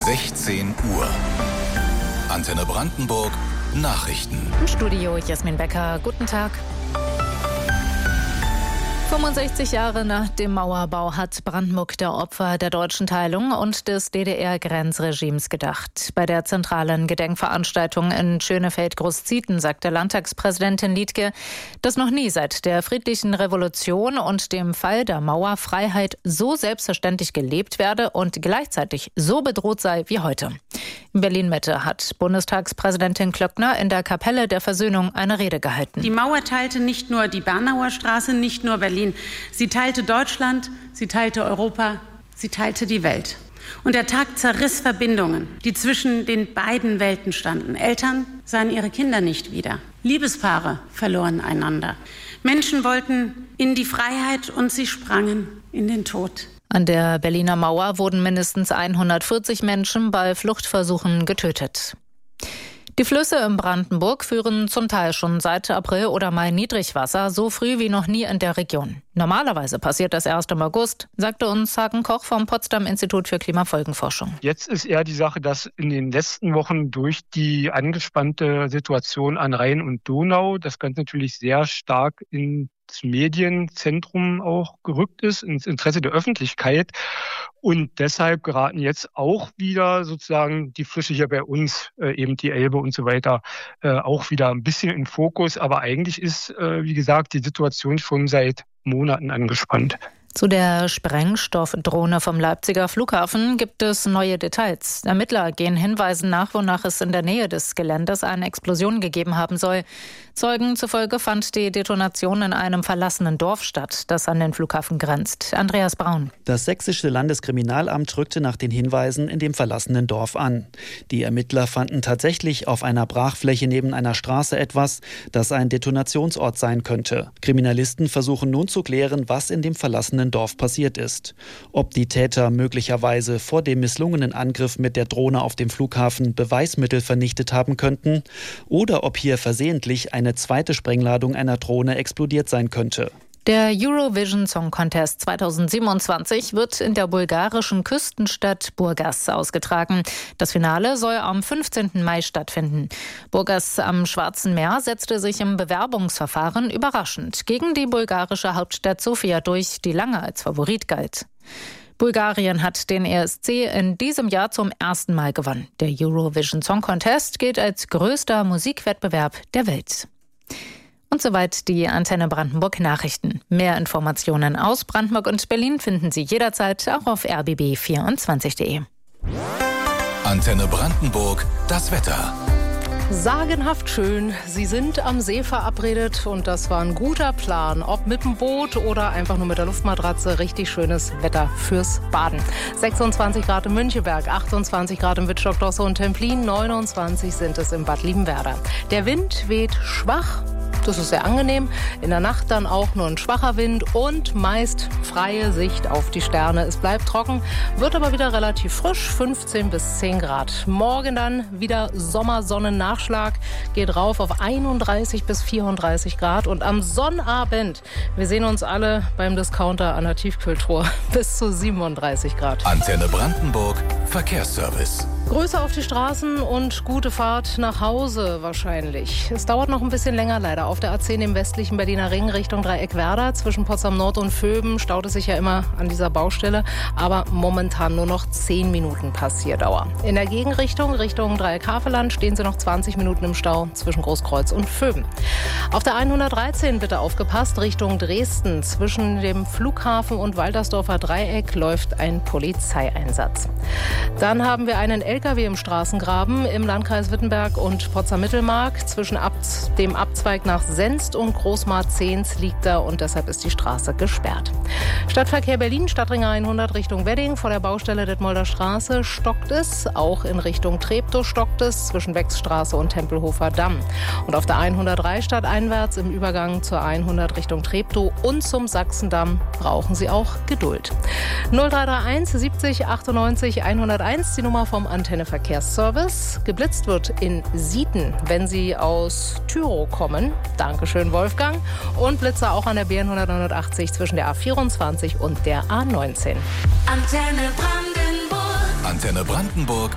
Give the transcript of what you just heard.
16 Uhr. Antenne Brandenburg Nachrichten. Im Studio Jasmin Becker. Guten Tag. 65 Jahre nach dem Mauerbau hat Brandenburg der Opfer der deutschen Teilung und des DDR-Grenzregimes gedacht. Bei der zentralen Gedenkveranstaltung in Schönefeld-Großzieten sagte Landtagspräsidentin Liedtke, dass noch nie seit der friedlichen Revolution und dem Fall der Mauer Freiheit so selbstverständlich gelebt werde und gleichzeitig so bedroht sei wie heute. In Berlin-Mitte hat Bundestagspräsidentin Klöckner in der Kapelle der Versöhnung eine Rede gehalten. Die Mauer teilte nicht nur die Bernauer Straße, nicht nur Berlin. Sie teilte Deutschland, sie teilte Europa, sie teilte die Welt. Und der Tag zerriss Verbindungen, die zwischen den beiden Welten standen. Eltern sahen ihre Kinder nicht wieder. Liebespaare verloren einander. Menschen wollten in die Freiheit und sie sprangen in den Tod. An der Berliner Mauer wurden mindestens 140 Menschen bei Fluchtversuchen getötet. Die Flüsse in Brandenburg führen zum Teil schon seit April oder Mai Niedrigwasser, so früh wie noch nie in der Region. Normalerweise passiert das erst im August, sagte uns Hagen Koch vom Potsdam Institut für Klimafolgenforschung. Jetzt ist eher die Sache, dass in den letzten Wochen durch die angespannte Situation an Rhein und Donau das Ganze natürlich sehr stark ins Medienzentrum auch gerückt ist, ins Interesse der Öffentlichkeit. Und deshalb geraten jetzt auch wieder sozusagen die Flüsse hier bei uns, eben die Elbe und so weiter, auch wieder ein bisschen in Fokus. Aber eigentlich ist, wie gesagt, die Situation schon seit Monaten angespannt. Zu der Sprengstoffdrohne vom Leipziger Flughafen gibt es neue Details. Ermittler gehen Hinweisen nach, wonach es in der Nähe des Geländes eine Explosion gegeben haben soll. Zeugen zufolge fand die Detonation in einem verlassenen Dorf statt, das an den Flughafen grenzt. Andreas Braun. Das sächsische Landeskriminalamt rückte nach den Hinweisen in dem verlassenen Dorf an. Die Ermittler fanden tatsächlich auf einer Brachfläche neben einer Straße etwas, das ein Detonationsort sein könnte. Kriminalisten versuchen nun zu klären, was in dem verlassenen Dorf passiert ist. Ob die Täter möglicherweise vor dem misslungenen Angriff mit der Drohne auf dem Flughafen Beweismittel vernichtet haben könnten oder ob hier versehentlich eine zweite Sprengladung einer Drohne explodiert sein könnte. Der Eurovision Song Contest 2027 wird in der bulgarischen Küstenstadt Burgas ausgetragen. Das Finale soll am 15. Mai stattfinden. Burgas am Schwarzen Meer setzte sich im Bewerbungsverfahren überraschend gegen die bulgarische Hauptstadt Sofia durch, die lange als Favorit galt. Bulgarien hat den ESC in diesem Jahr zum ersten Mal gewonnen. Der Eurovision Song Contest gilt als größter Musikwettbewerb der Welt. Und soweit die Antenne Brandenburg Nachrichten. Mehr Informationen aus Brandenburg und Berlin finden Sie jederzeit auch auf rbb24.de. Antenne Brandenburg, das Wetter. Sagenhaft schön. Sie sind am See verabredet und das war ein guter Plan. Ob mit dem Boot oder einfach nur mit der Luftmatratze. Richtig schönes Wetter fürs Baden. 26 Grad in Müncheberg, 28 Grad in Wittstock, Dosse und Templin, 29 sind es in Bad Liebenwerda. Der Wind weht schwach. Das ist sehr angenehm. In der Nacht dann auch nur ein schwacher Wind und meist freie Sicht auf die Sterne. Es bleibt trocken, wird aber wieder relativ frisch, 15 bis 10 Grad. Morgen dann wieder Sommersonnennachschlag, geht rauf auf 31 bis 34 Grad. Und am Sonnabend, wir sehen uns alle beim Discounter an der Tiefkühltruhe, bis zu 37 Grad. Antenne Brandenburg, Verkehrsservice. Grüße auf die Straßen und gute Fahrt nach Hause wahrscheinlich. Es dauert noch ein bisschen länger leider. Auf der A10 im westlichen Berliner Ring Richtung Dreieckwerder zwischen Potsdam Nord und Vöben staut es sich ja immer an dieser Baustelle, aber momentan nur noch 10 Minuten Passierdauer. In der Gegenrichtung, Richtung Dreieck-Havelland, stehen Sie noch 20 Minuten im Stau zwischen Großkreuz und Vöben. Auf der 113 bitte aufgepasst, Richtung Dresden zwischen dem Flughafen und Waltersdorfer Dreieck läuft ein Polizeieinsatz. Dann haben wir einen LKW im Straßengraben im Landkreis Wittenberg und Potsdam-Mittelmark. Zwischen dem Abzweig nach Senst und Großmarzehns liegt er und deshalb ist die Straße gesperrt. Stadtverkehr Berlin, Stadtring 100 Richtung Wedding. Vor der Baustelle Detmolder Straße stockt es. Auch in Richtung Treptow stockt es zwischen Wechsstraße und Tempelhofer Damm. Und auf der 103 stadteinwärts im Übergang zur 100 Richtung Treptow und zum Sachsendamm brauchen Sie auch Geduld. 0331 70 98 101, die Nummer vom Antenne Verkehrsservice. Geblitzt wird in Sieten, wenn Sie aus Tyrow kommen. Dankeschön, Wolfgang. Und Blitzer auch an der BN 189 zwischen der A24 und der A19. Antenne Brandenburg